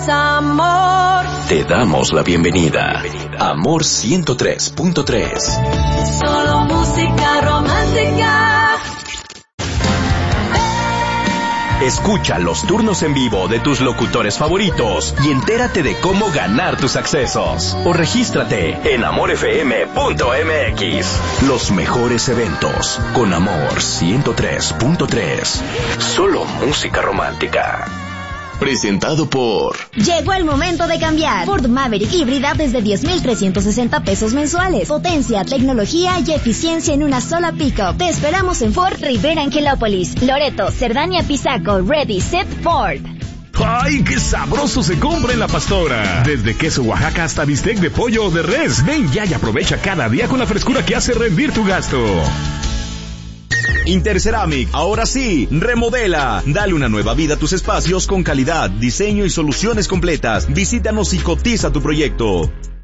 Amor. Te damos la bienvenida. Amor 103.3. Solo música romántica. Escucha los turnos en vivo de tus locutores favoritos y entérate de cómo ganar tus accesos. O regístrate en amorfm.mx. Los mejores eventos con Amor 103.3. Solo música romántica. Presentado por... Llegó el momento de cambiar. Ford Maverick híbrida desde 10,360 pesos mensuales. Potencia, tecnología y eficiencia en una sola pick-up. Te esperamos en Ford Rivera Angelópolis, Loreto, Cerdania, Pisaco, Ready, Set, Ford. ¡Ay, qué sabroso se compra en La Pastora! Desde queso Oaxaca hasta bistec de pollo o de res. Ven ya y aprovecha cada día con la frescura que hace rendir tu gasto. Interceramic, ahora sí, remodela. Dale una nueva vida a tus espacios con calidad, diseño y soluciones completas. Visítanos y cotiza tu proyecto.